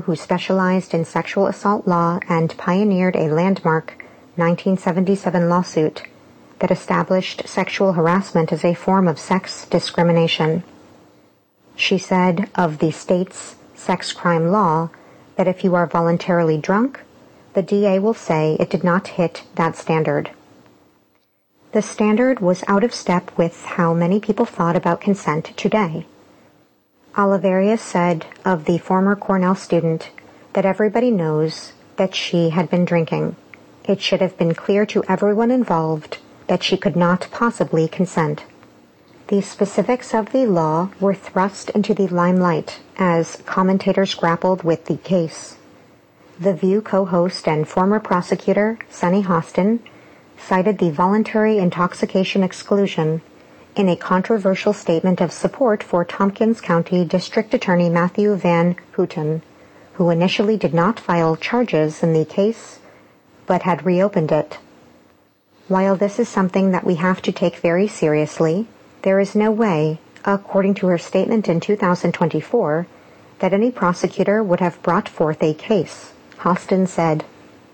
who specialized in sexual assault law and pioneered a landmark 1977 lawsuit that established sexual harassment as a form of sex discrimination. She said of the state's sex crime law that if you are voluntarily drunk, the DA will say it did not hit that standard. The standard was out of step with how many people thought about consent today. Oliverius said of the former Cornell student that everybody knows that she had been drinking. It should have been clear to everyone involved that she could not possibly consent. The specifics of the law were thrust into the limelight as commentators grappled with the case. The View co-host and former prosecutor, Sunny Hostin, cited the voluntary intoxication exclusion in a controversial statement of support for Tompkins County District Attorney Matthew Van Houten, who initially did not file charges in the case, but had reopened it. While this is something that we have to take very seriously, there is no way, according to her statement in 2024, that any prosecutor would have brought forth a case, Hostin said.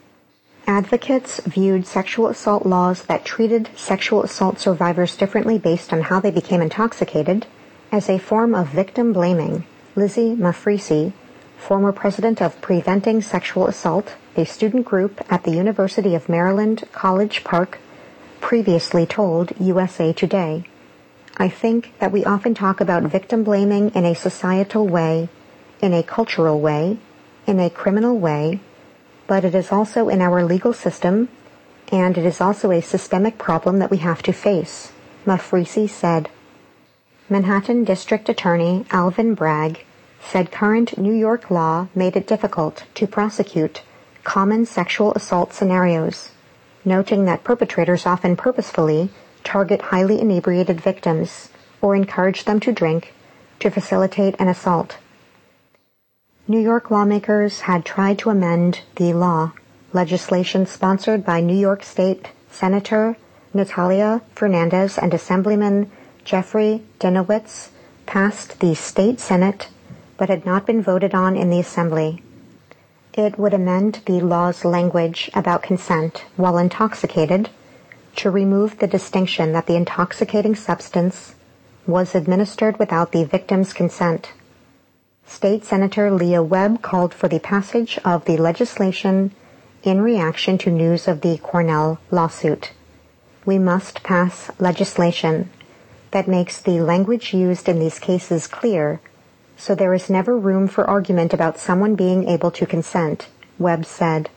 Advocates viewed sexual assault laws that treated sexual assault survivors differently based on how they became intoxicated as a form of victim blaming. Lizzie Mafrisi, former president of Preventing Sexual Assault, a student group at the University of Maryland, College Park, previously told USA Today, "I think that we often talk about victim blaming in a societal way, in a cultural way, in a criminal way, but it is also in our legal system, and it is also a systemic problem that we have to face," Mafrisi said. Manhattan District Attorney Alvin Bragg said current New York law made it difficult to prosecute common sexual assault scenarios, noting that perpetrators often purposefully target highly inebriated victims or encourage them to drink to facilitate an assault. New York lawmakers had tried to amend the law. Legislation sponsored by New York State Senator Natalia Fernandez and Assemblyman Jeffrey Dinowitz passed the state Senate but had not been voted on in the Assembly. It would amend the law's language about consent while intoxicated to remove the distinction that the intoxicating substance was administered without the victim's consent. State Senator Leah Webb called for the passage of the legislation in reaction to news of the Cornell lawsuit. "We must pass legislation that makes the language used in these cases clear, so there is never room for argument about someone being able to consent," Webb said.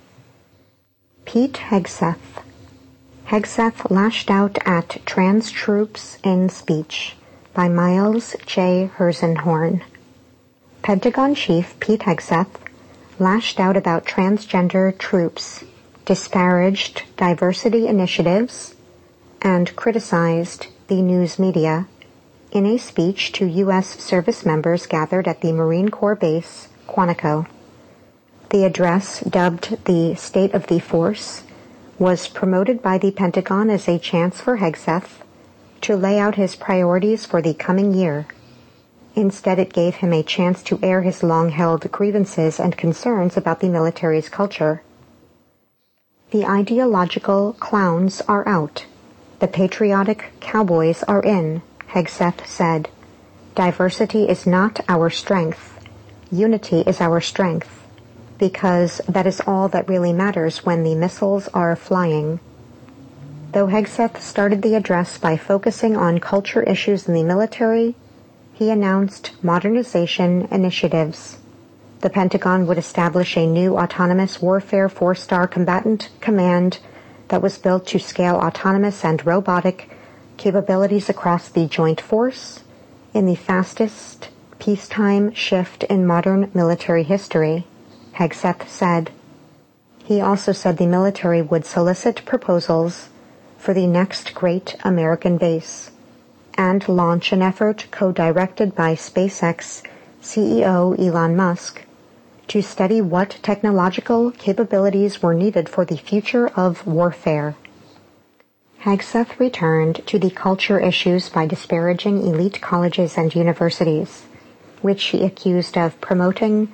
Pete Hegseth. Hegseth lashed out at trans troops in speech by Miles J. Herzenhorn. Pentagon Chief Pete Hegseth lashed out about transgender troops, disparaged diversity initiatives, and criticized the news media in a speech to U.S. service members gathered at the Marine Corps base, Quantico. The address, dubbed the State of the Force, was promoted by the Pentagon as a chance for Hegseth to lay out his priorities for the coming year. Instead, it gave him a chance to air his long-held grievances and concerns about the military's culture. "The ideological clowns are out. The patriotic cowboys are in," Hegseth said. "Diversity is not our strength. Unity is our strength, because that is all that really matters when the missiles are flying." Though Hegseth started the address by focusing on culture issues in the military, he announced modernization initiatives. The Pentagon would establish a new autonomous warfare 4-star combatant command that was built to scale autonomous and robotic capabilities across the joint force in the fastest peacetime shift in modern military history, Hegseth said. He also said the military would solicit proposals for the next great American base and launch an effort co-directed by SpaceX CEO Elon Musk to study what technological capabilities were needed for the future of warfare. Hegseth returned to the culture issues by disparaging elite colleges and universities, which he accused of promoting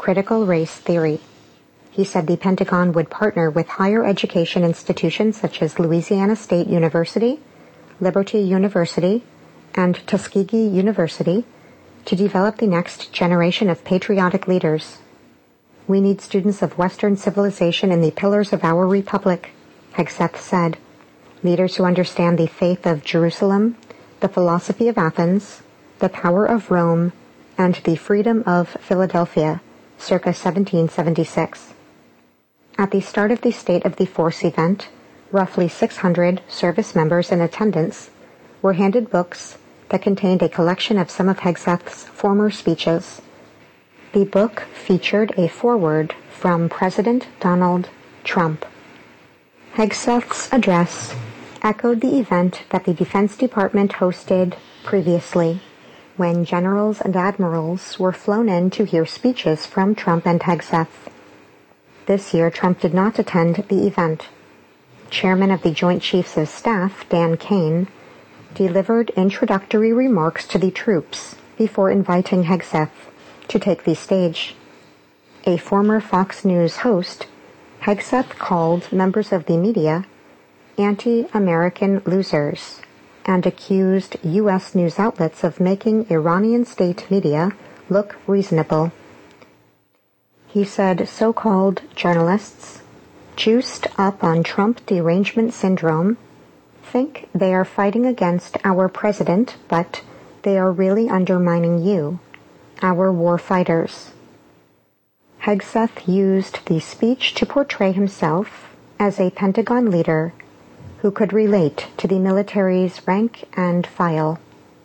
critical race theory. He said the Pentagon would partner with higher education institutions such as Louisiana State University, Liberty University, and Tuskegee University to develop the next generation of patriotic leaders. We need students of Western civilization in the pillars of our republic, Hegseth said. Leaders who understand the faith of Jerusalem, the philosophy of Athens, the power of Rome, and the freedom of Philadelphia, circa 1776. At the start of the State of the Force event, roughly 600 service members in attendance were handed books that contained a collection of some of Hegseth's former speeches. The book featured a foreword from President Donald Trump. Hegseth's address echoed the event that the Defense Department hosted previously, when generals and admirals were flown in to hear speeches from Trump and Hegseth. This year, Trump did not attend the event. Chairman of the Joint Chiefs of Staff, Dan Kane, delivered introductory remarks to the troops before inviting Hegseth to take the stage. A former Fox News host, Hegseth called members of the media anti-American losers and accused U.S. news outlets of making Iranian state media look reasonable. He said so-called journalists, juiced up on Trump derangement syndrome, think they are fighting against our president, but they are really undermining you, our war fighters. Hegseth used the speech to portray himself as a Pentagon leader who could relate to the military's rank and file.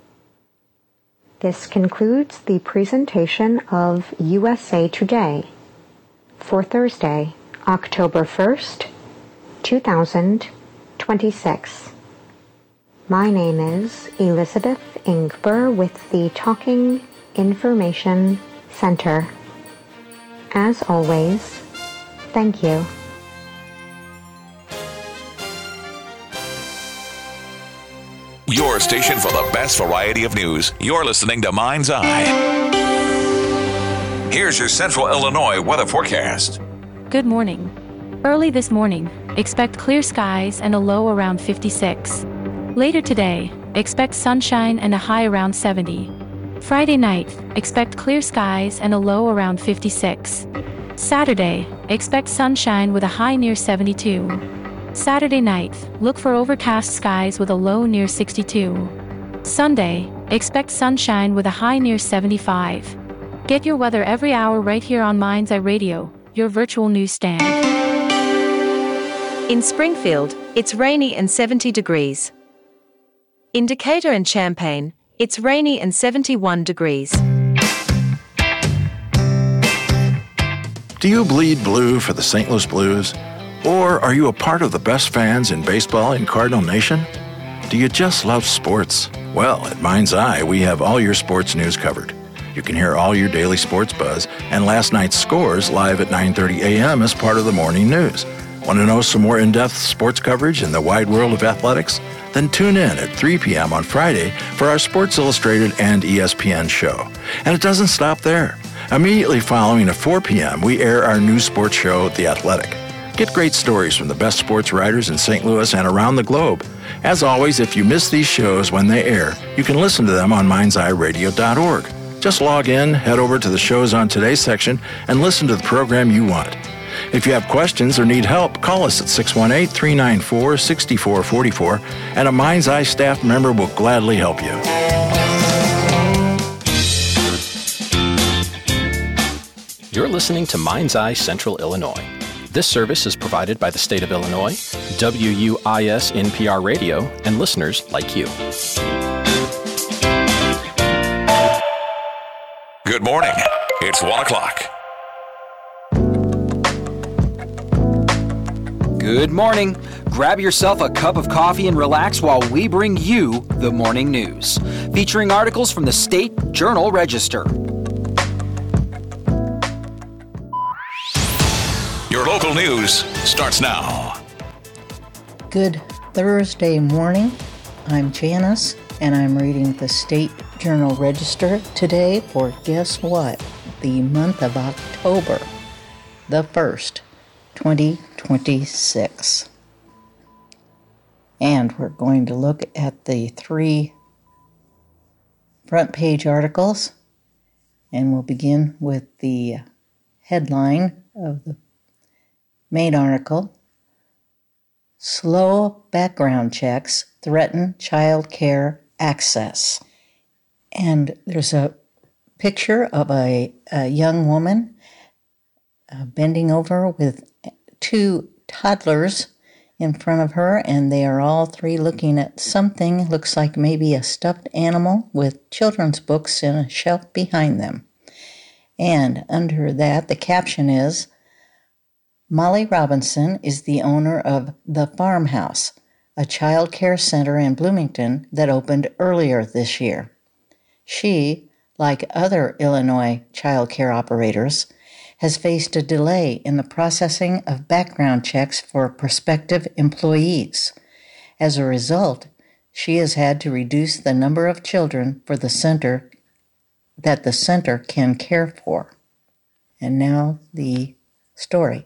This concludes the presentation of USA Today for Thursday, October 1st, 2026. My name is Elizabeth Ingber with the Talking Information Center. As always, thank you. Your station for the best variety of news. You're listening to Mind's Eye. Here's your Central Illinois weather forecast. Good morning. Early this morning, expect clear skies and a low around 56. Later today, expect sunshine and a high around 70. Friday night, expect clear skies and a low around 56. Saturday, expect sunshine with a high near 72. Saturday night, look for overcast skies with a low near 62. Sunday, expect sunshine with a high near 75. Get your weather every hour right here on Mind's Eye Radio, your virtual newsstand. In Springfield, it's rainy and 70 degrees. In Decatur and Champaign, it's rainy and 71 degrees. Do you bleed blue for the St. Louis Blues? Or are you a part of the best fans in baseball in Cardinal Nation? Do you just love sports? Well, at Mind's Eye, we have all your sports news covered. You can hear all your daily sports buzz and last night's scores live at 9:30 a.m. as part of the morning news. Want to know some more in-depth sports coverage in the wide world of athletics? Then tune in at 3 p.m. on Friday for our Sports Illustrated and ESPN show. And it doesn't stop there. Immediately following at 4 p.m., we air our new sports show, The Athletic. Get great stories from the best sports writers in St. Louis and around the globe. As always, if you miss these shows when they air, you can listen to them on mindseyeradio.org. Just log in, head over to the shows on today's section, and listen to the program you want. If you have questions or need help, call us at 618-394-6444, and a Mind's Eye staff member will gladly help you. You're listening to Mind's Eye Central Illinois. This service is provided by the state of Illinois, WUIS NPR Radio, and listeners like you. Good morning. It's 1 o'clock. Good morning. Grab yourself a cup of coffee and relax while we bring you the morning news, featuring articles from the State Journal Register. Your local news starts now. Good Thursday morning. I'm Janice, and I'm reading the State Journal Register today for guess what? the month of October the 1st, 2026. And we're going to look at the 3 front page articles, and we'll begin with the headline of the main article: Slow background checks threaten child care access. And there's a picture of a young woman bending over with 2 toddlers in front of her, and they are all 3 looking at something. Looks like maybe a stuffed animal with children's books in a shelf behind them. And under that, the caption is, Molly Robinson is the owner of The Farmhouse, a child care center in Bloomington that opened earlier this year. She, like other Illinois child care operators, has faced a delay in the processing of background checks for prospective employees. As a result, she has had to reduce the number of children for the center that the center can care for. And now the story.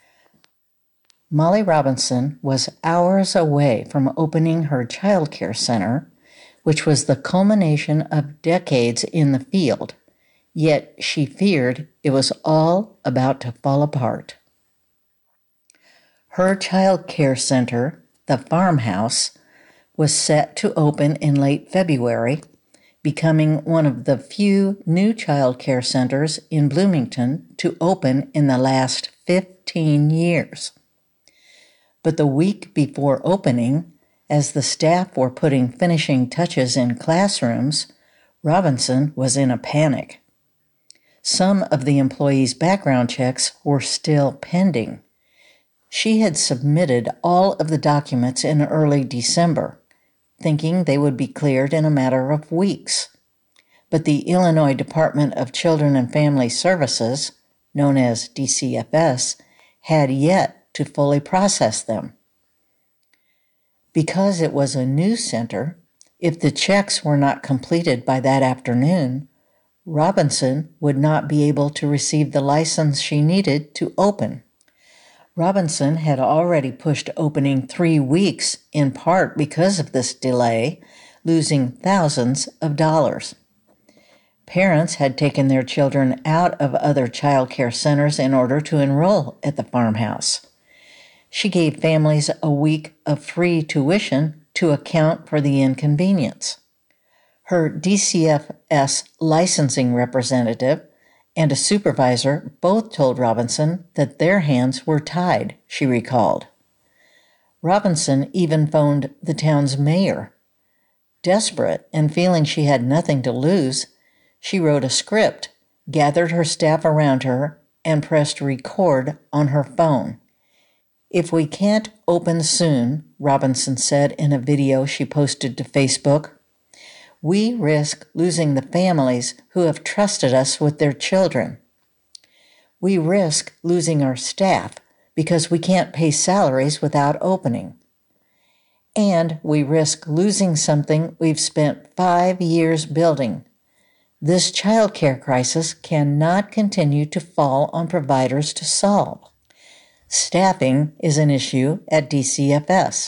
Molly Robinson was hours away from opening her child care center, which was the culmination of decades in the field. Yet she feared it was all about to fall apart. Her child care center, The Farmhouse, was set to open in late February, becoming one of the few new child care centers in Bloomington to open in the last 15 years. But the week before opening, as the staff were putting finishing touches in classrooms, Robinson was in a panic. Some of the employees' background checks were still pending. She had submitted all of the documents in early December, thinking they would be cleared in a matter of weeks. But the Illinois Department of Children and Family Services, known as DCFS, had yet to fully process them. Because it was a new center, if the checks were not completed by that afternoon, Robinson would not be able to receive the license she needed to open. Robinson had already pushed opening 3 weeks, in part because of this delay, losing thousands of dollars. Parents had taken their children out of other child care centers in order to enroll at the Farmhouse. She gave families a week of free tuition to account for the inconvenience. Her DCFS licensing representative and a supervisor both told Robinson that their hands were tied, she recalled. Robinson even phoned the town's mayor. Desperate and feeling she had nothing to lose, she wrote a script, gathered her staff around her, and pressed record on her phone. "If we can't open soon," Robinson said in a video she posted to Facebook, "we risk losing the families who have trusted us with their children. We risk losing our staff because we can't pay salaries without opening. And we risk losing something we've spent 5 years building. This child care crisis cannot continue to fall on providers to solve. Staffing is an issue at DCFS."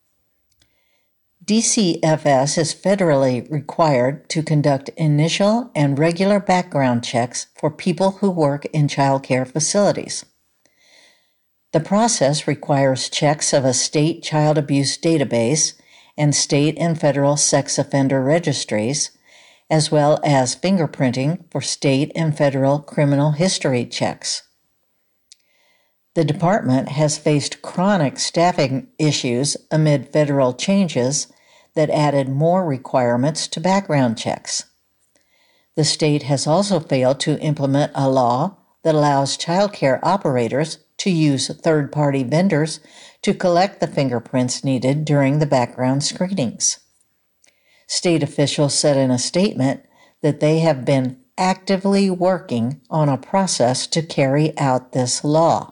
DCFS is federally required to conduct initial and regular background checks for people who work in child care facilities. The process requires checks of a state child abuse database and state and federal sex offender registries, as well as fingerprinting for state and federal criminal history checks. The department has faced chronic staffing issues amid federal changes that added more requirements to background checks. The state has also failed to implement a law that allows child care operators to use third-party vendors to collect the fingerprints needed during the background screenings. State officials said in a statement that they have been actively working on a process to carry out this law.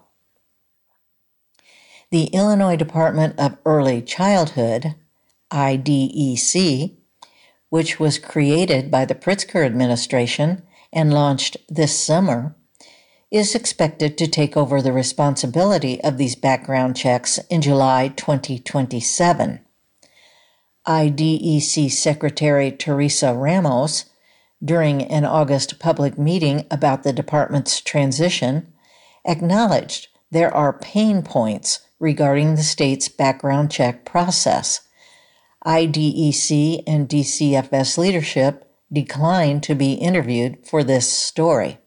The Illinois Department of Early Childhood, IDEC, which was created by the Pritzker administration and launched this summer, is expected to take over the responsibility of these background checks in July 2027. IDEC Secretary Teresa Ramos, during an August public meeting about the department's transition, acknowledged there are pain points regarding the state's background check process. IDEC and DCFS leadership declined to be interviewed for this story.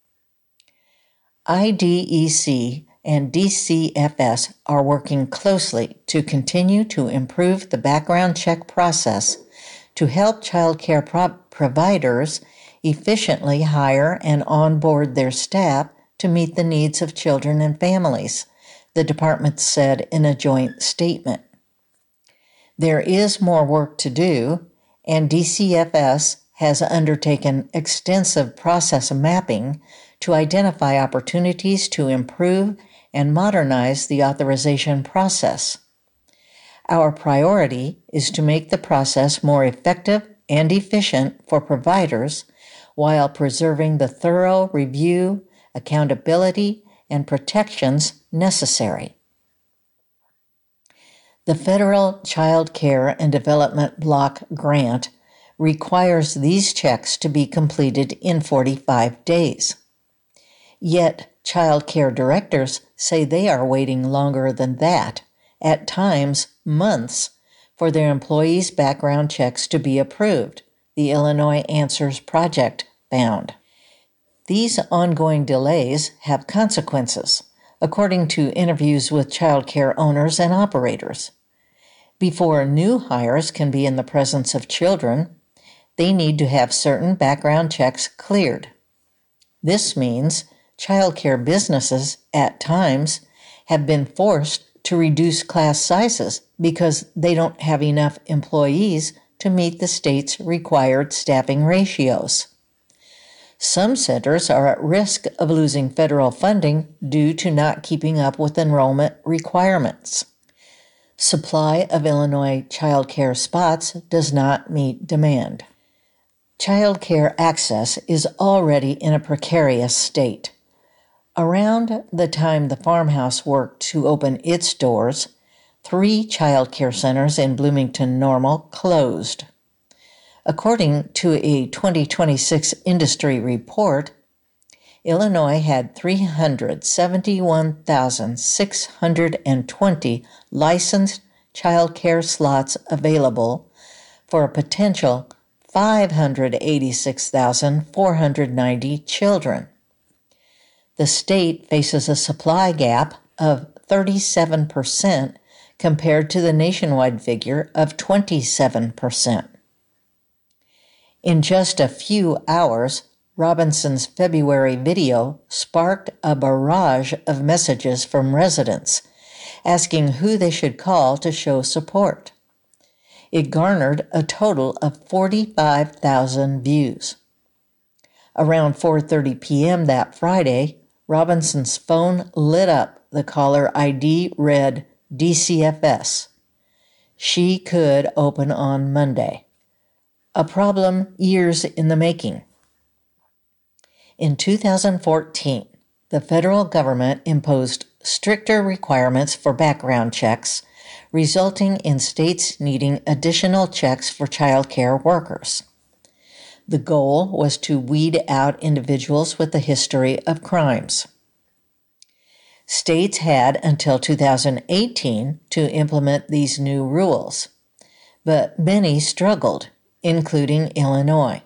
IDEC and DCFS are working closely to continue to improve the background check process to help child care providers efficiently hire and onboard their staff to meet the needs of children and families, the department said in a joint statement. There is more work to do, and DCFS has undertaken extensive process mapping to identify opportunities to improve and modernize the authorization process. Our priority is to make the process more effective and efficient for providers while preserving the thorough review, accountability, and protections necessary. The Federal Child Care and Development Block Grant requires these checks to be completed in 45 days. Yet, child care directors say they are waiting longer than that, at times months, for their employees' background checks to be approved, the Illinois Answers Project found. These ongoing delays have consequences, according to interviews with child care owners and operators. Before new hires can be in the presence of children, they need to have certain background checks cleared. This means child care businesses, at times, have been forced to reduce class sizes because they don't have enough employees to meet the state's required staffing ratios. Some centers are at risk of losing federal funding due to not keeping up with enrollment requirements. Supply of Illinois child care spots does not meet demand. Child care access is already in a precarious state. Around the time the farmhouse worked to open its doors, 3 child care centers in Bloomington Normal closed. According to a 2026 industry report, Illinois had 371,620 licensed child care slots available for a potential 586,490 children. The state faces a supply gap of 37% compared to the nationwide figure of 27%. In just a few hours, Robinson's February video sparked a barrage of messages from residents asking who they should call to show support. It garnered a total of 45,000 views. Around 4:30 p.m. that Friday, Robinson's phone lit up. The caller ID read DCFS. She could open on Monday. A problem years in the making. In 2014, the federal government imposed stricter requirements for background checks, resulting in states needing additional checks for child care workers. The goal was to weed out individuals with a history of crimes. States had until 2018 to implement these new rules, but many struggled, including Illinois.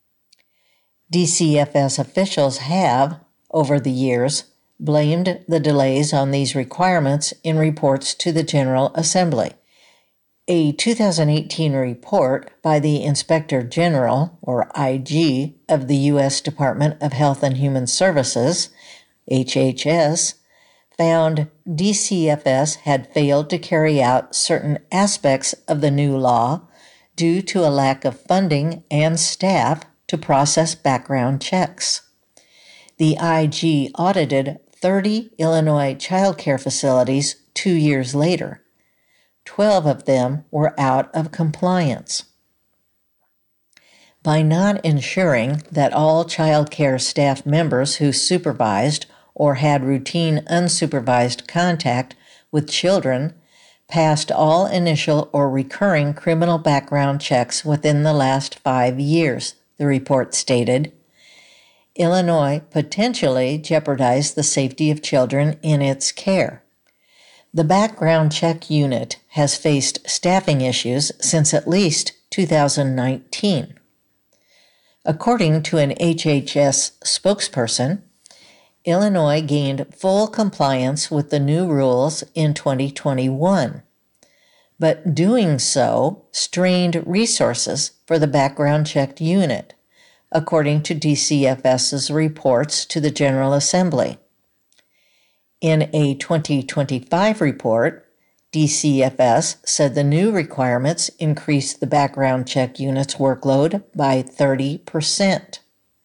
DCFS officials have, over the years, blamed the delays on these requirements in reports to the General Assembly. A 2018 report by the Inspector General, or IG, of the U.S. Department of Health and Human Services, HHS, found DCFS had failed to carry out certain aspects of the new law due to a lack of funding and staff to process background checks. The IG audited 30 Illinois child care facilities 2 years later. 12 of them were out of compliance. by not ensuring that all child care staff members who supervised or had routine unsupervised contact with children passed all initial or recurring criminal background checks within the last 5 years, the report stated. Illinois potentially jeopardized the safety of children in its care. The background check unit has faced staffing issues since at least 2019. According to an HHS spokesperson, Illinois gained full compliance with the new rules in 2021, but doing so strained resources for the background check unit, according to DCFS's reports to the General Assembly. In a 2025 report, DCFS said the new requirements increased the background check unit's workload by 30%.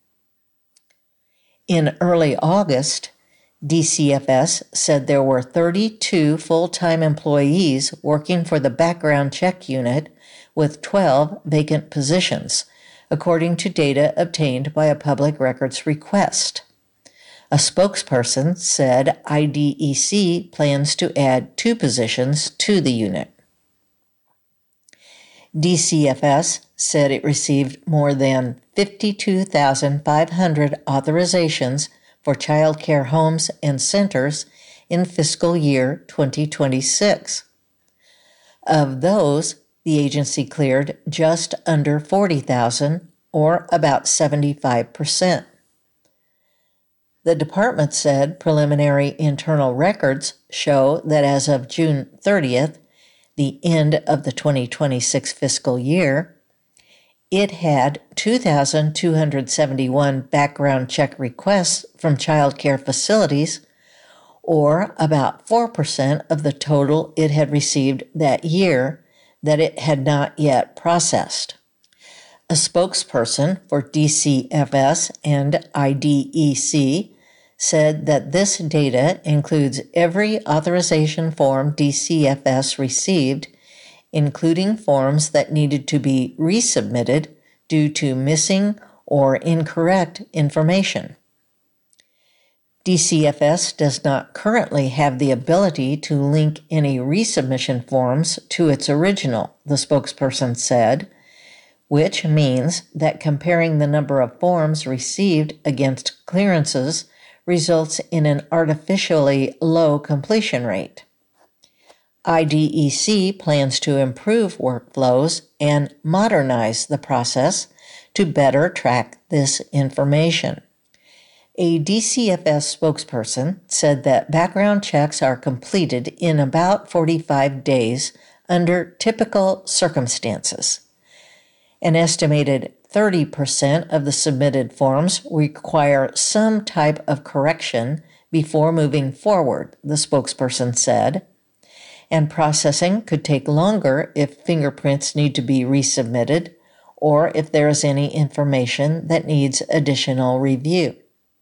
In early August, DCFS said there were 32 full-time employees working for the background check unit with 12 vacant positions, according to data obtained by a public records request. A spokesperson said IDEC plans to add 2 positions to the unit. DCFS said it received more than 52,500 authorizations for child care homes and centers in fiscal year 2026. Of those, the agency cleared just under 40,000, or about 75%. The department said preliminary internal records show that as of June 30th, the end of the 2026 fiscal year, it had 2,271 background check requests from child care facilities, or about 4% of the total it had received that year that it had not yet processed. A spokesperson for DCFS and IDEC said that this data includes every authorization form DCFS received, including forms that needed to be resubmitted due to missing or incorrect information. DCFS does not currently have the ability to link any resubmission forms to its original, the spokesperson said, which means that comparing the number of forms received against clearances results in an artificially low completion rate. IDEC plans to improve workflows and modernize the process to better track this information. A DCFS spokesperson said that background checks are completed in about 45 days under typical circumstances. An estimated 30% of the submitted forms require some type of correction before moving forward, the spokesperson said, and processing could take longer if fingerprints need to be resubmitted or if there is any information that needs additional review.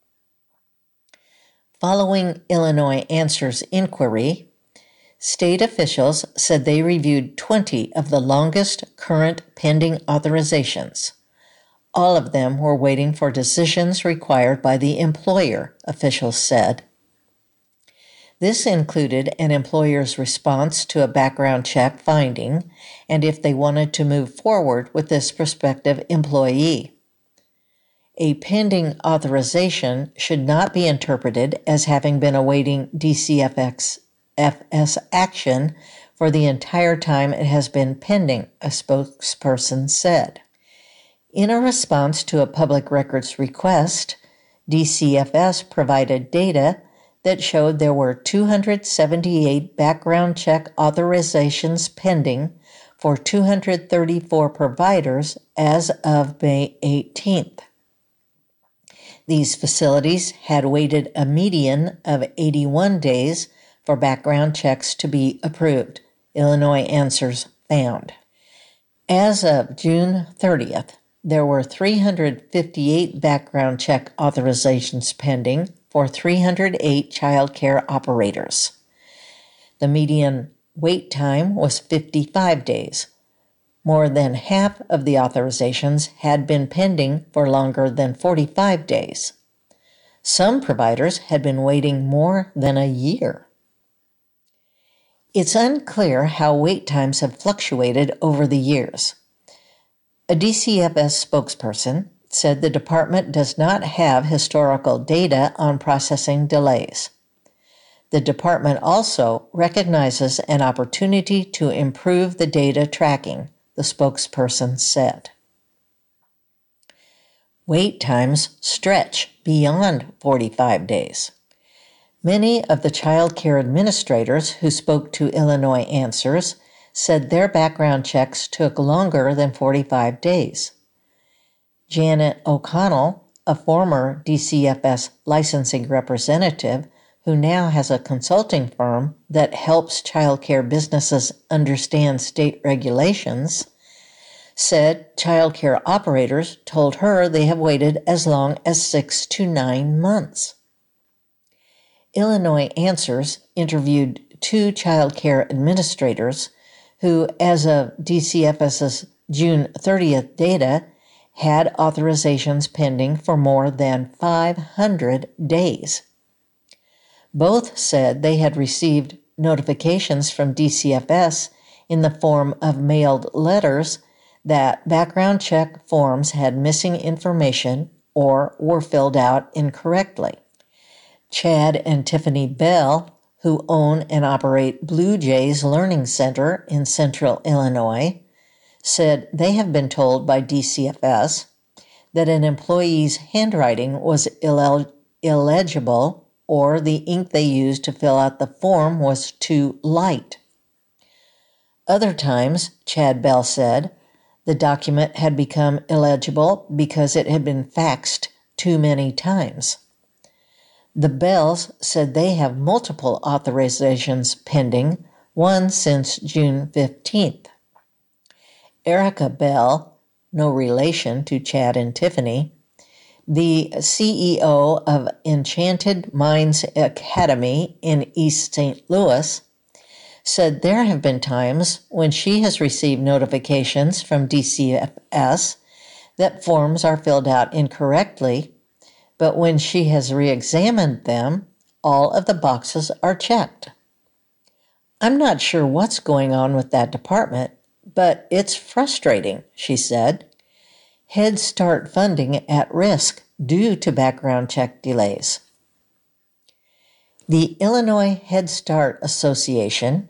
Following Illinois Answers inquiry, state officials said they reviewed 20 of the longest current pending authorizations. All of them were waiting for decisions required by the employer, officials said. This included an employer's response to a background check finding and if they wanted to move forward with this prospective employee. A pending authorization should not be interpreted as having been awaiting DCFS action for the entire time it has been pending, a spokesperson said. In a response to a public records request, DCFS provided data that showed there were 278 background check authorizations pending for 234 providers as of May 18th. These facilities had waited a median of 81 days for background checks to be approved, Illinois Answers found. As of June 30th, there were 358 background check authorizations pending for 308 child care operators. The median wait time was 55 days, More than half of the authorizations had been pending for longer than 45 days. Some providers had been waiting more than a year. It's unclear how wait times have fluctuated over the years. A DCFS spokesperson said the department does not have historical data on processing delays. The department also recognizes an opportunity to improve the data tracking, the spokesperson said. Wait times stretch beyond 45 days. Many of the child care administrators who spoke to Illinois Answers said their background checks took longer than 45 days. Janet O'Connell, a former DCFS licensing representative who now has a consulting firm that helps child care businesses understand state regulations, said child care operators told her they have waited as long as 6 to 9 months. Illinois Answers interviewed 2 child care administrators who, as of DCFS's June 30th data, had authorizations pending for more than 500 days. Both said they had received notifications from DCFS in the form of mailed letters that background check forms had missing information or were filled out incorrectly. Chad and Tiffany Bell, who own and operate Blue Jays Learning Center in Central Illinois, said they have been told by DCFS that an employee's handwriting was illegible or the ink they used to fill out the form was too light. Other times, Chad Bell said, the document had become illegible because it had been faxed too many times. The Bells said they have multiple authorizations pending, one since June 15th. Erica Bell, no relation to Chad and Tiffany, the CEO of Enchanted Minds Academy in East St. Louis, said there have been times when she has received notifications from DCFS that forms are filled out incorrectly, but when she has re-examined them, all of the boxes are checked. I'm not sure what's going on with that department, but it's frustrating, she said. Head Start funding at risk due to background check delays. The Illinois Head Start Association,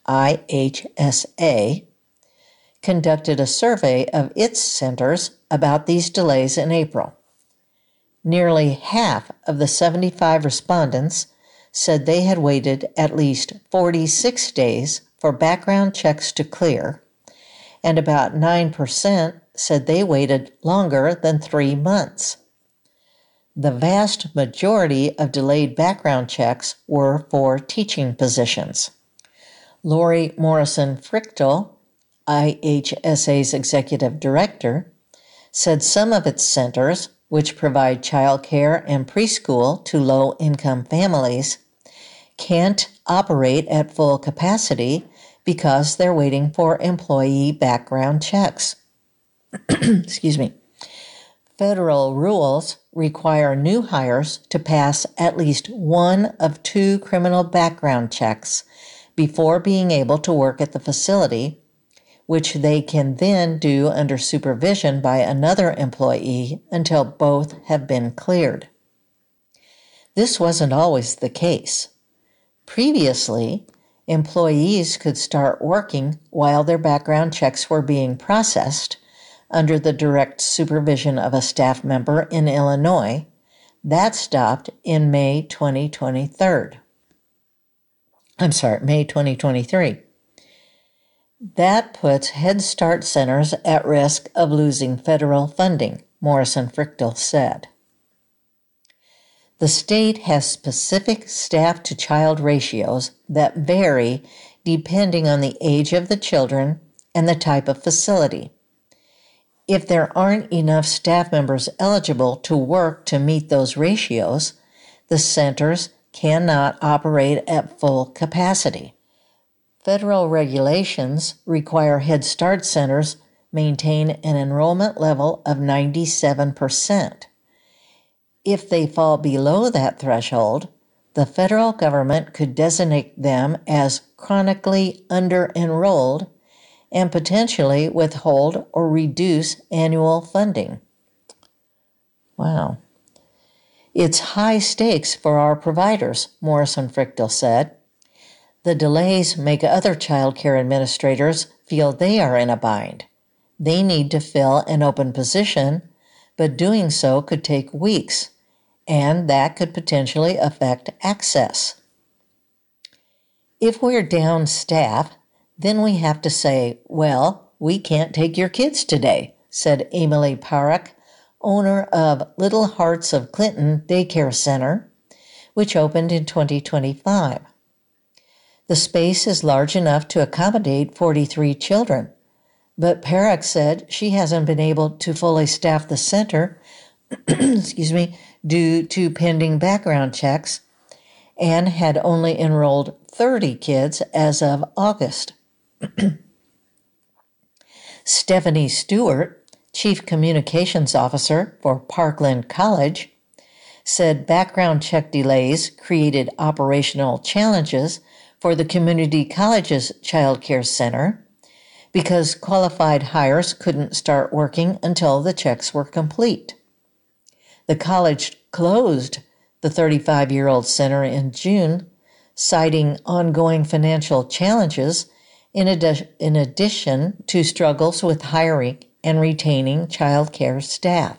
IHSA, conducted a survey of its centers about these delays in April. Nearly half of the 75 respondents said they had waited at least 46 days for background checks to clear, and about 9% said they waited longer than 3 months. The vast majority of delayed background checks were for teaching positions. Lori Morrison-Frichtel, IHSA's executive director, said some of its centers, which provide child care and preschool to low-income families, can't operate at full capacity because they're waiting for employee background checks. Excuse me. Federal rules require new hires to pass at least one of 2 criminal background checks before being able to work at the facility, which they can then do under supervision by another employee until both have been cleared. This wasn't always the case. Previously, employees could start working while their background checks were being processed under the direct supervision of a staff member in Illinois. That stopped in May 2023. That puts Head Start centers at risk of losing federal funding, Morrison-Frichtel said. The state has specific staff-to-child ratios that vary depending on the age of the children and the type of facility. If there aren't enough staff members eligible to work to meet those ratios, the centers cannot operate at full capacity. Federal regulations require Head Start centers maintain an enrollment level of 97%. If they fall below that threshold, the federal government could designate them as chronically under-enrolled and potentially withhold or reduce annual funding. Wow. It's high stakes for our providers, Morrison-Frictil said. The delays make other child care administrators feel they are in a bind. They need to fill an open position, but doing so could take weeks, and that could potentially affect access. If we're down staff, then we have to say, well, we can't take your kids today, said Emily Parak, owner of Little Hearts of Clinton Daycare Center, which opened in 2025. The space is large enough to accommodate 43 children, but Parak said she hasn't been able to fully staff the center due to pending background checks and had only enrolled 30 kids as of August. Stephanie Stewart, Chief Communications Officer for Parkland College, said background check delays created operational challenges for the community college's child care center because qualified hires couldn't start working until the checks were complete. The college closed the 35-year-old center in June, citing ongoing financial challenges in addition to struggles with hiring and retaining child care staff.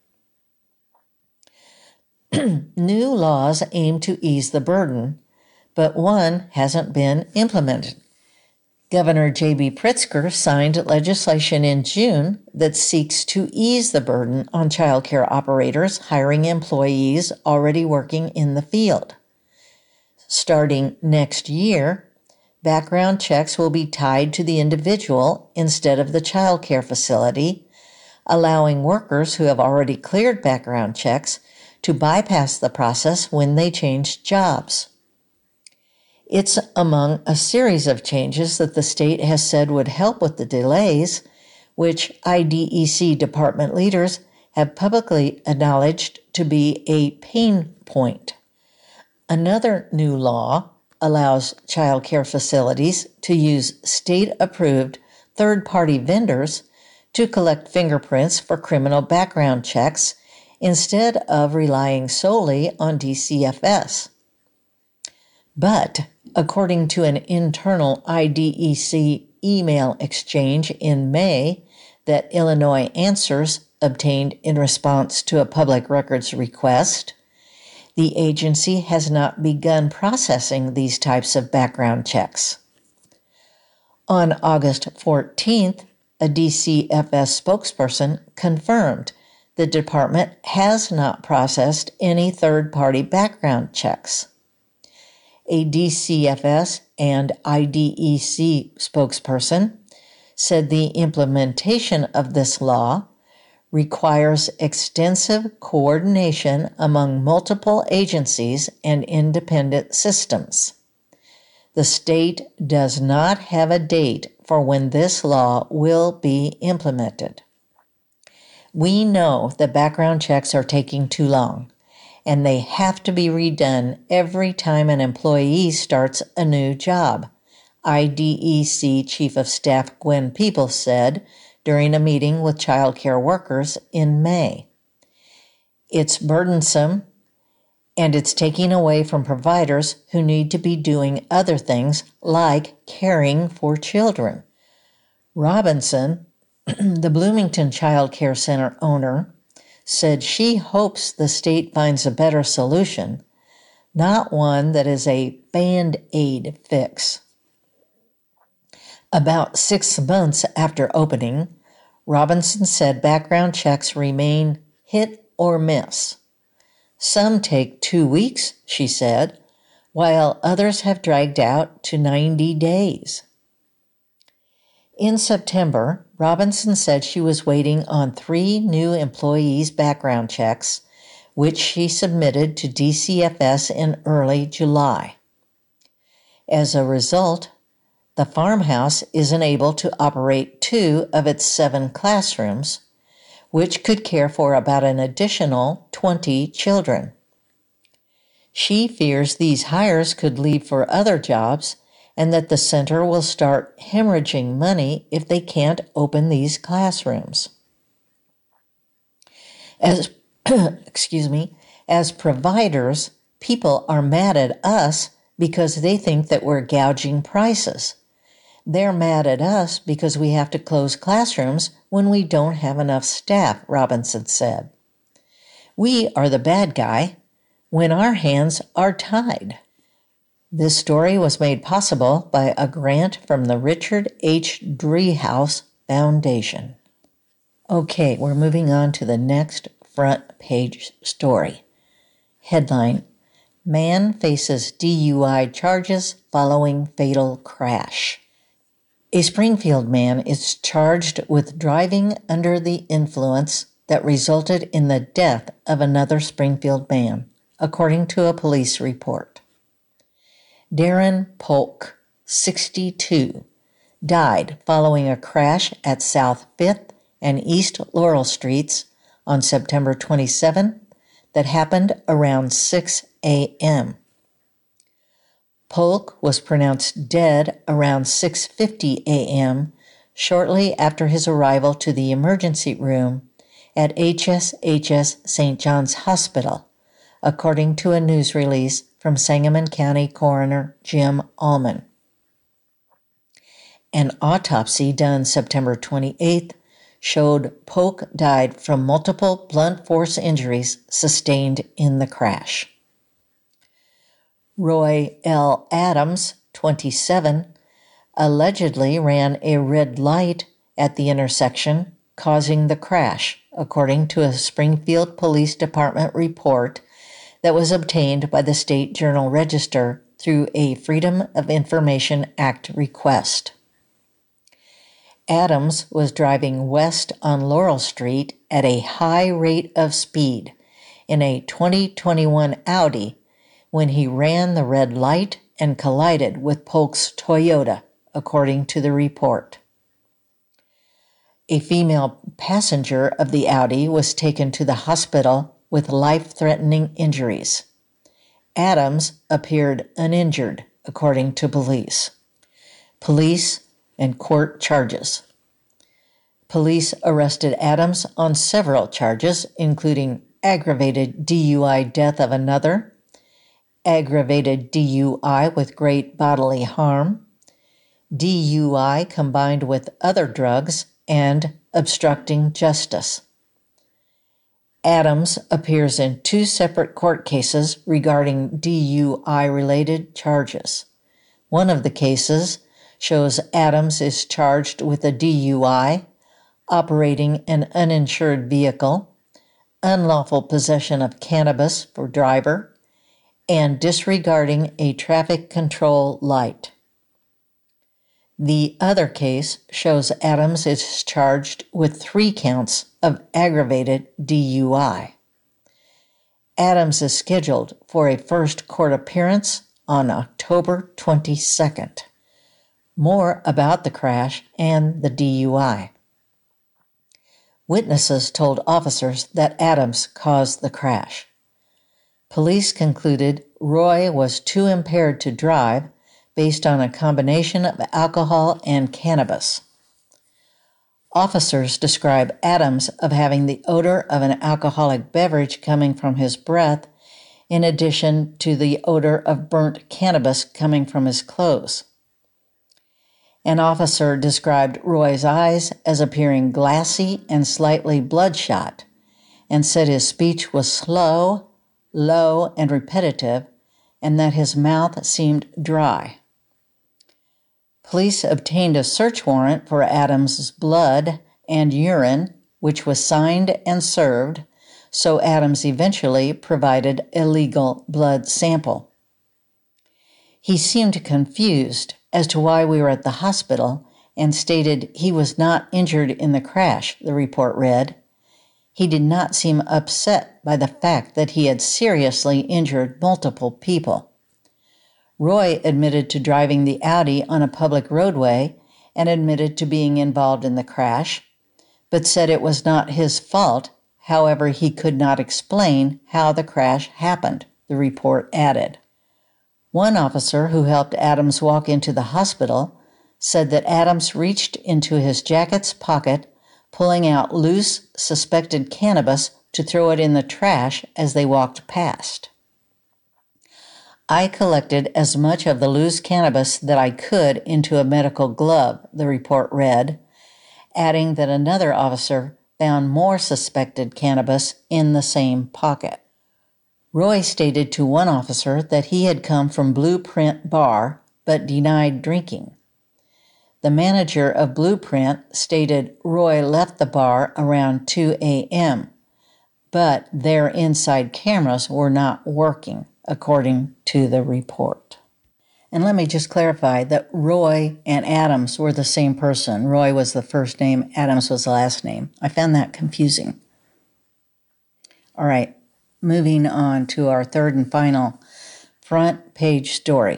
New laws aim to ease the burden, but one hasn't been implemented. Governor J.B. Pritzker signed legislation in June that seeks to ease the burden on child care operators hiring employees already working in the field. Starting next year, background checks will be tied to the individual instead of the child care facility, allowing workers who have already cleared background checks to bypass the process when they change jobs. It's among a series of changes that the state has said would help with the delays, which IDEC department leaders have publicly acknowledged to be a pain point. Another new law allows child care facilities to use state-approved third-party vendors to collect fingerprints for criminal background checks instead of relying solely on DCFS. But according to an internal IDEC email exchange in May that Illinois Answers obtained in response to a public records request, the agency has not begun processing these types of background checks. On August 14th, a DCFS spokesperson confirmed the department has not processed any third-party background checks. A DCFS and IDEC spokesperson said the implementation of this law requires extensive coordination among multiple agencies and independent systems. The state does not have a date for when this law will be implemented. We know that background checks are taking too long, and they have to be redone every time an employee starts a new job, IDEC Chief of Staff Gwen Peebles said during a meeting with child care workers in May. It's burdensome, and it's taking away from providers who need to be doing other things like caring for children. Robinson, the Bloomington Child Care Center owner, said she hopes the state finds a better solution, not one that is a Band-Aid fix. About 6 months after opening, Robinson said background checks remain hit or miss. Some take 2 weeks, she said, while others have dragged out to 90 days. In September, Robinson said she was waiting on 3 new employees' background checks, which she submitted to DCFS in early July. As a result, The farmhouse isn't able to operate 2 of its 7 classrooms, which could care for about an additional 20 children. She fears these hires could leave for other jobs and that the center will start hemorrhaging money if they can't open these classrooms. As providers, people are mad at us because they think that we're gouging prices. They're mad at us because we have to close classrooms when we don't have enough staff, Robinson said. We are the bad guy when our hands are tied. This story was made possible by a grant from the Richard H. Driehaus Foundation. Okay, we're moving on to the next front page story. Headline: Man faces DUI charges following fatal crash. A Springfield man is charged with driving under the influence that resulted in the death of another Springfield man, according to a police report. Darren Polk, 62, died following a crash at South 5th and East Laurel Streets on September 27 that happened around 6 a.m. Polk was pronounced dead around 6:50 a.m. shortly after his arrival to the emergency room at HSHS St. John's Hospital, according to a news release from Sangamon County Coroner Jim Allman. An autopsy done September 28th showed Polk died from multiple blunt force injuries sustained in the crash. Roy L. Adams, 27, allegedly ran a red light at the intersection, causing the crash, according to a Springfield Police Department report that was obtained by the State Journal-Register through a Freedom of Information Act request. Adams was driving west on Laurel Street at a high rate of speed in a 2021 Audi when he ran the red light and collided with Polk's Toyota, according to the report. A female passenger of the Audi was taken to the hospital with life-threatening injuries. Adams appeared uninjured, according to police. Police and court charges. Police arrested Adams on several charges, including aggravated DUI death of another, aggravated DUI with great bodily harm, DUI combined with other drugs, and obstructing justice. Adams appears in 2 separate court cases regarding DUI-related charges. One of the cases shows Adams is charged with a DUI, operating an uninsured vehicle, unlawful possession of cannabis for driver, and disregarding a traffic control light. The other case shows Adams is charged with 3 counts of aggravated DUI. Adams is scheduled for a first court appearance on October 22nd. More about the crash and the DUI. Witnesses told officers that Adams caused the crash. Police concluded Roy was too impaired to drive based on a combination of alcohol and cannabis. Officers describe Adams of having the odor of an alcoholic beverage coming from his breath, in addition to the odor of burnt cannabis coming from his clothes. An officer described Roy's eyes as appearing glassy and slightly bloodshot, and said his speech was slow, low, and repetitive, and that his mouth seemed dry. Police obtained a search warrant for Adams' blood and urine, which was signed and served, so Adams eventually provided a legal blood sample. He seemed confused as to why we were at the hospital and stated he was not injured in the crash, the report read. He did not seem upset by the fact that he had seriously injured multiple people. Roy admitted to driving the Audi on a public roadway and admitted to being involved in the crash, but said it was not his fault. However, he could not explain how the crash happened, the report added. One officer who helped Adams walk into the hospital said that Adams reached into his jacket's pocket, pulling out loose, suspected cannabis to throw it in the trash as they walked past. I collected as much of the loose cannabis that I could into a medical glove, the report read, adding that another officer found more suspected cannabis in the same pocket. Roy stated to one officer that he had come from Blueprint Bar but denied drinking. The manager of Blueprint stated Roy left the bar around 2 a.m., but their inside cameras were not working, according to the report. And let me just clarify that Roy and Adams were the same person. Roy was the first name, Adams was the last name. I found that confusing. All right, moving on to our third and final front page story.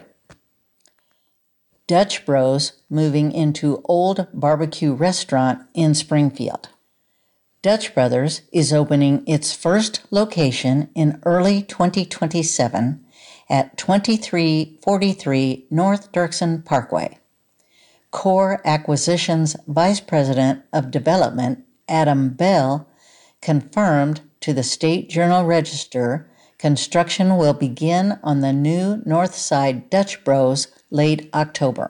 Dutch Bros moving into old barbecue restaurant in Springfield. Dutch Brothers is opening its first location in early 2027 at 2343 North Dirksen Parkway. Core Acquisitions Vice President of Development, Adam Bell, confirmed to the State Journal-Register construction will begin on the new North Side Dutch Bros late October.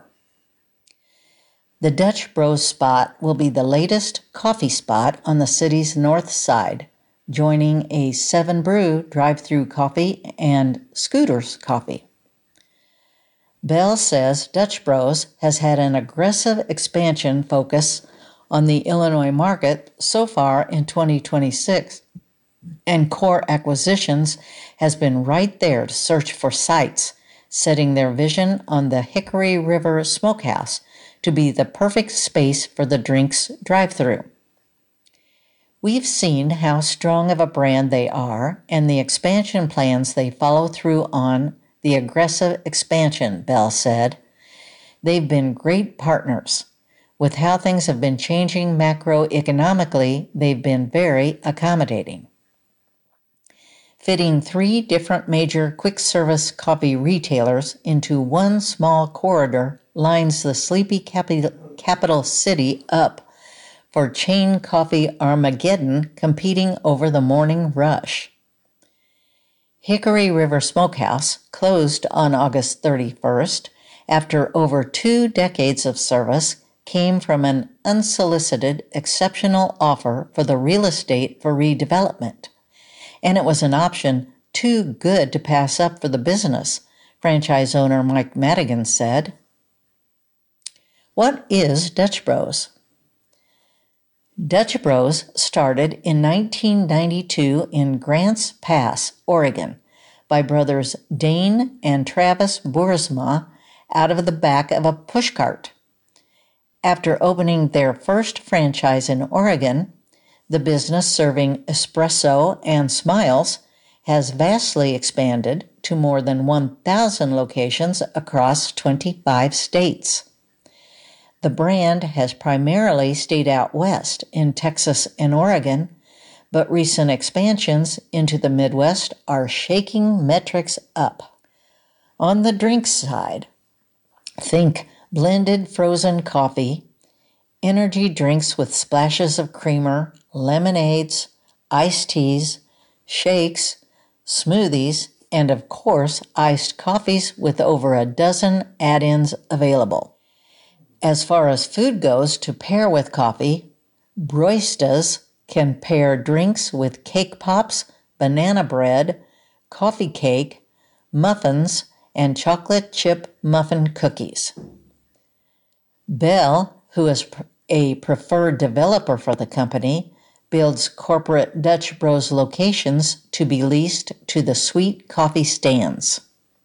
The Dutch Bros spot will be the latest coffee spot on the city's north side, joining a 7 Brew drive-through coffee and Scooters Coffee. Bell says Dutch Bros has had an aggressive expansion focus on the Illinois market so far in 2026, and Core Acquisitions has been right there to search for sites, setting their vision on the Hickory River Smokehouse to be the perfect space for the drinks drive-thru. We've seen how strong of a brand they are and the expansion plans they follow through on the aggressive expansion, Bell said. They've been great partners. With how things have been changing macroeconomically, they've been very accommodating. Fitting 3 different major quick-service coffee retailers into one small corridor lines the sleepy capital city up for chain coffee Armageddon competing over the morning rush. Hickory River Smokehouse closed on August 31st after over 2 decades of service came from an unsolicited exceptional offer for the real estate for redevelopment. And it was an option too good to pass up for the business, franchise owner Mike Madigan said. What is Dutch Bros? Dutch Bros started in 1992 in Grants Pass, Oregon, by brothers Dane and Travis Boersma out of the back of a pushcart. After opening their first franchise in Oregon, the business serving espresso and smiles has vastly expanded to more than 1,000 locations across 25 states. The brand has primarily stayed out west in Texas and Oregon, but recent expansions into the Midwest are shaking metrics up. On the drinks side, think blended frozen coffee, energy drinks with splashes of creamer, lemonades, iced teas, shakes, smoothies, and of course, iced coffees with over a dozen add-ins available. As far as food goes to pair with coffee, Broistas can pair drinks with cake pops, banana bread, coffee cake, muffins, and chocolate chip muffin cookies. Bell, who is a preferred developer for the company, builds corporate Dutch Bros locations to be leased to the sweet coffee stands.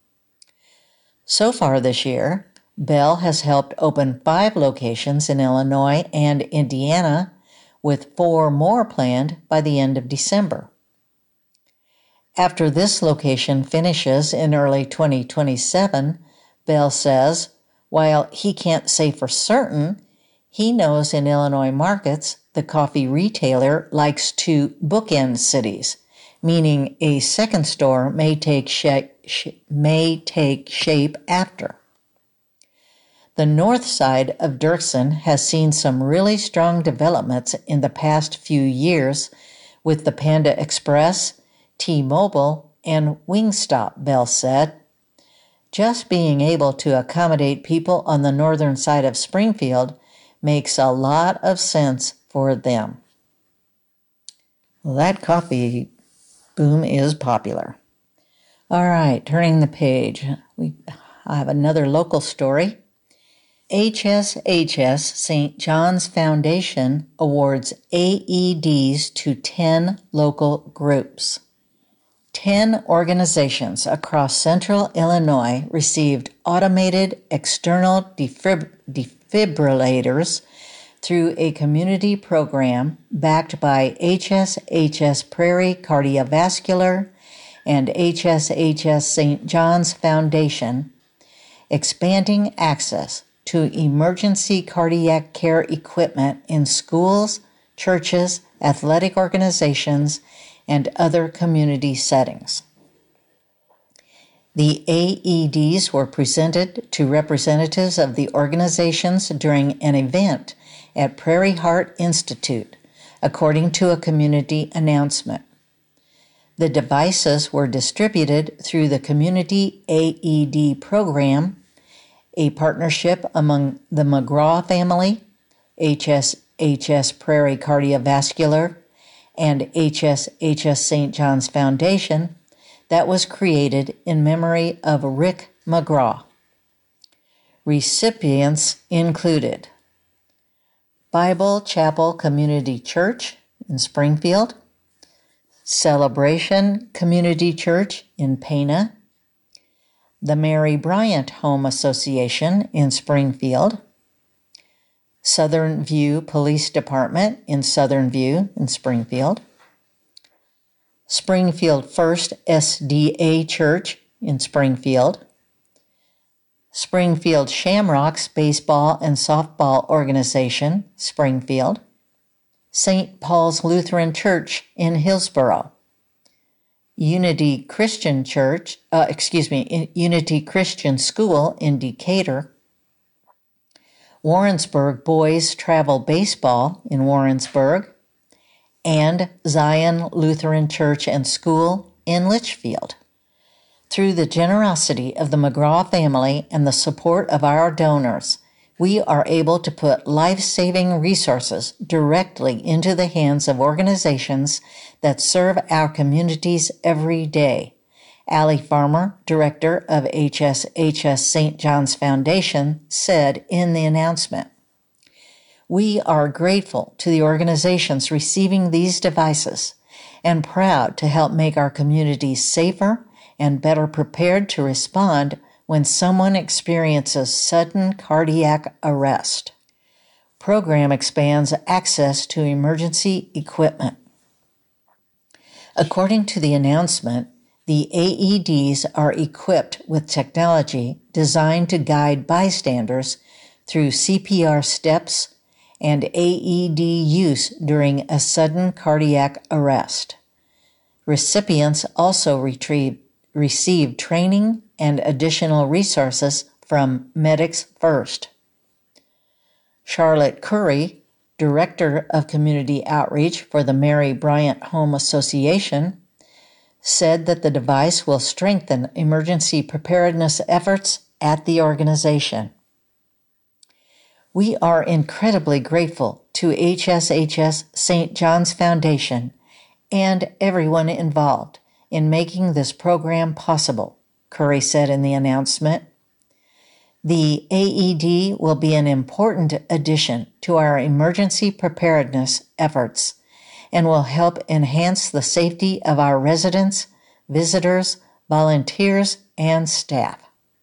So far this year, Bell has helped open 5 locations in Illinois and Indiana, with 4 more planned by the end of December. After this location finishes in early 2027, Bell says, while he can't say for certain, he knows in Illinois markets the coffee retailer likes to bookend cities, meaning a second store may take shape after. The north side of Dirksen has seen some really strong developments in the past few years with the Panda Express, T-Mobile, and Wingstop, Bell said. Just being able to accommodate people on the northern side of Springfield makes a lot of sense for them. Well, that coffee boom is popular. All right, turning the page. I have another local story. HSHS St. John's Foundation awards AEDs to 10 local groups. 10 organizations across central Illinois received automated external defibrillators through a community program backed by HSHS Prairie Cardiovascular and HSHS St. John's Foundation, expanding access to emergency cardiac care equipment in schools, churches, athletic organizations, and other community settings. The AEDs were presented to representatives of the organizations during an event at Prairie Heart Institute, according to a community announcement. The devices were distributed through the Community AED Program, a partnership among the McGraw family, HSHS Prairie Cardiovascular, and HSHS St. John's Foundation that was created in memory of Rick McGraw. Recipients included Bible Chapel Community Church in Springfield, Celebration Community Church in Pana, the Mary Bryant Home Association in Springfield, Southern View Police Department in Southern View in Springfield, Springfield First SDA Church in Springfield, Springfield Shamrocks Baseball and Softball Organization, Springfield, St. Paul's Lutheran Church in Hillsboro, Unity Christian School in Decatur, Warrensburg Boys Travel Baseball in Warrensburg, and Zion Lutheran Church and School in Litchfield. Through the generosity of the McGraw family and the support of our donors, we are able to put life-saving resources directly into the hands of organizations that serve our communities every day. Allie Farmer, director of HSHS St. John's Foundation, said in the announcement, "We are grateful to the organizations receiving these devices and proud to help make our communities safer and better prepared to respond when someone experiences sudden cardiac arrest. Program expands access to emergency equipment." According to the announcement, the AEDs are equipped with technology designed to guide bystanders through CPR steps and AED use during a sudden cardiac arrest. Recipients also received training and additional resources from Medics First. Charlotte Curry, Director of Community Outreach for the Mary Bryant Home Association, said that the device will strengthen emergency preparedness efforts at the organization. "We are incredibly grateful to HSHS St. John's Foundation and everyone involved in making this program possible," Curry said in the announcement. "The AED will be an important addition to our emergency preparedness efforts and will help enhance the safety of our residents, visitors, volunteers, and staff."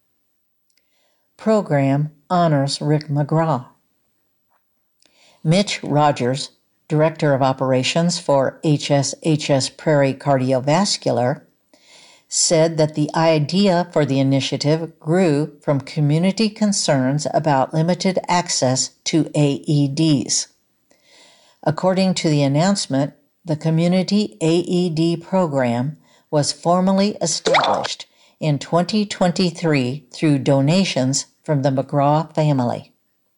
Program honors Rick McGraw. Mitch Rogers, Director of Operations for HSHS Prairie Cardiovascular, said that the idea for the initiative grew from community concerns about limited access to AEDs. According to the announcement, the Community AED program was formally established in 2023 through donations from the McGraw family.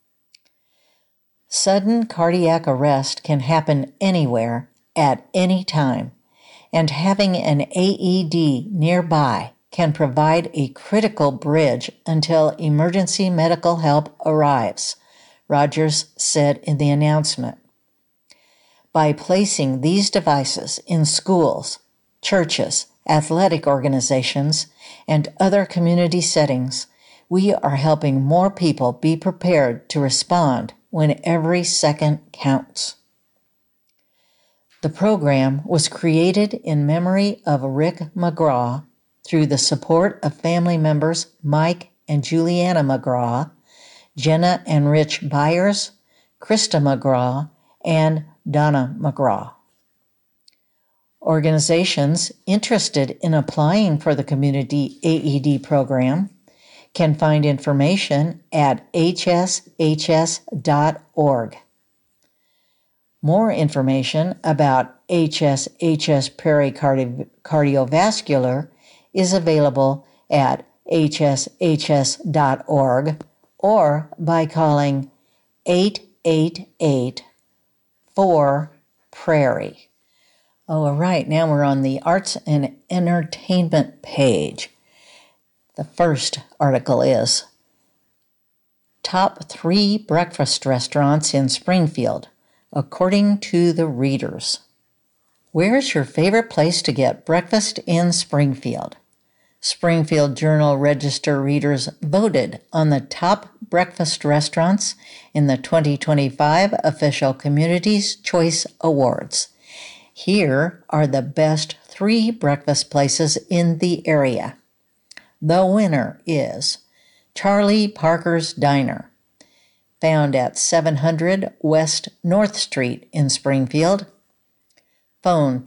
Sudden cardiac arrest can happen anywhere, at any time, and having an AED nearby can provide a critical bridge until emergency medical help arrives, Rogers said in the announcement. By placing these devices in schools, churches, athletic organizations, and other community settings, we are helping more people be prepared to respond when every second counts. The program was created in memory of Rick McGraw through the support of family members Mike and Juliana McGraw, Jenna and Rich Byers, Krista McGraw, and Donna McGraw. Organizations interested in applying for the Community AED program can find information at hshs.org. More information about HSHS Pericardiovascular is available at hshs.org or by calling 888-4-PRAIRIE. Oh, all right, now we're on the Arts and Entertainment page. The first article is Top 3 Breakfast Restaurants in Springfield, according to the readers. Where's your favorite place to get breakfast in Springfield? Springfield Journal-Register readers voted on the top breakfast restaurants in the 2025 official Community's Choice Awards. Here are the best 3 breakfast places in the area. The winner is Charlie Parker's Diner, found at 700 West North Street in Springfield. Phone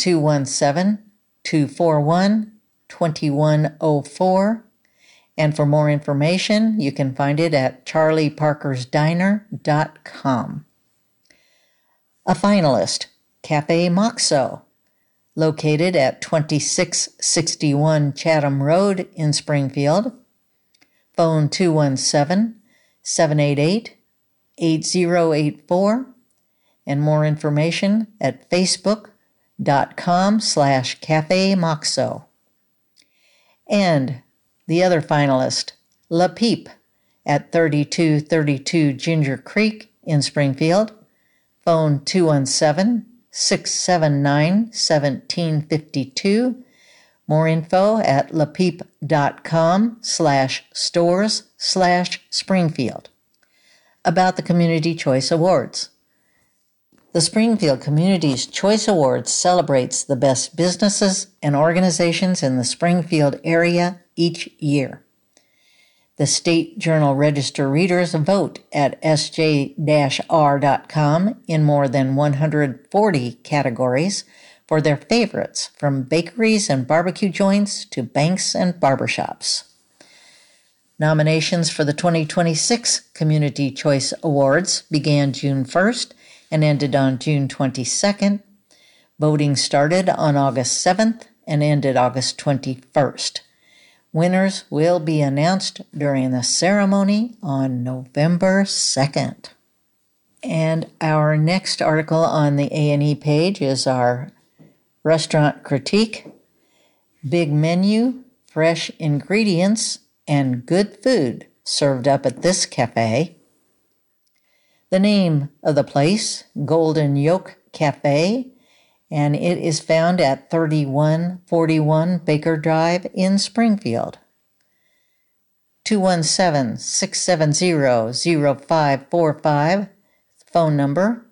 217-241-2104. And for more information, you can find it at charlieparkersdiner.com. A finalist, Cafe Moxo, located at 2661 Chatham Road in Springfield. Phone 217-788-8084, and more information at facebook.com/Cafe Moxo. And the other finalist, La Peep, at 3232 Ginger Creek in Springfield. Phone 217-679-1752. More info at lapeep.com/stores/Springfield. About the Community Choice Awards. The Springfield Community's Choice Awards celebrates the best businesses and organizations in the Springfield area each year. The State Journal-Register readers vote at sj-r.com in more than 140 categories for their favorites, from bakeries and barbecue joints to banks and barbershops. Nominations for the 2026 Community Choice Awards began June 1st and ended on June 22nd. Voting started on August 7th and ended August 21st. Winners will be announced during the ceremony on November 2nd. And our next article on the A&E page is our restaurant critique. Big menu, fresh ingredients, and good food served up at this cafe. The name of the place, Golden Yoke Cafe, and it is found at 3141 Baker Drive in Springfield. 217-670-0545, phone number.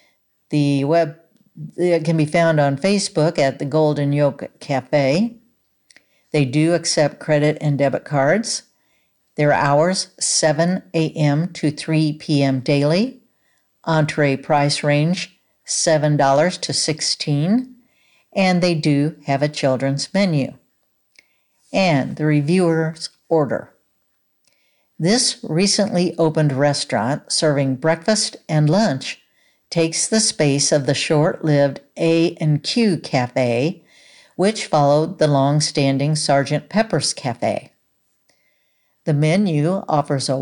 It can be found on Facebook at the Golden Yoke Cafe. They do accept credit and debit cards. Their hours, 7 a.m. to 3 p.m. daily. Entree price range, $7 to $16. And they do have a children's menu. and the reviewer's order. This recently opened restaurant, serving breakfast and lunch, takes the space of the short-lived A&Q Cafe, which followed the long-standing Sgt. Pepper's Cafe. The menu offers a